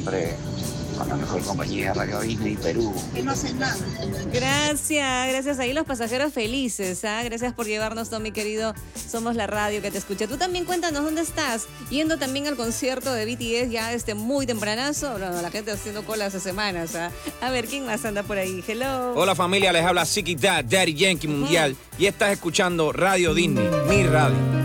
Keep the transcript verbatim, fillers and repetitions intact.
siempre con la mejor compañía, Radio Disney Perú. Que no hacen nada. Gracias, gracias ahí los pasajeros felices, ¿ah? Gracias por llevarnos, Tommy querido. Somos la radio que te escucha. Tú también cuéntanos dónde estás. Yendo también al concierto de B T S ya este muy tempranazo. Bueno, la gente haciendo cola hace semanas, ¿ah? A ver, ¿quién más anda por ahí? Hello. Hola familia, les habla Ziggy Dad, Daddy Yankee Mundial. Uh-huh. Y estás escuchando Radio Disney, mi radio.